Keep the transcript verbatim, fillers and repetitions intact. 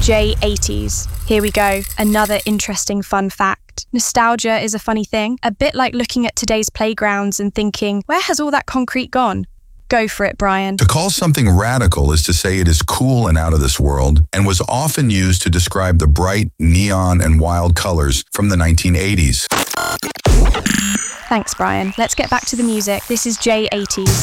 J eighties. Here we go, another interesting fun fact. Nostalgia is a funny thing, a bit like looking at today's playgrounds and thinking, where has all that concrete gone? Go for it, Brian. To call something radical is to say it is cool and out of this world, and was often used to describe the bright, neon, and wild colors from the nineteen eighties. Thanks, Brian. Let's get back to the music. This is J eighties.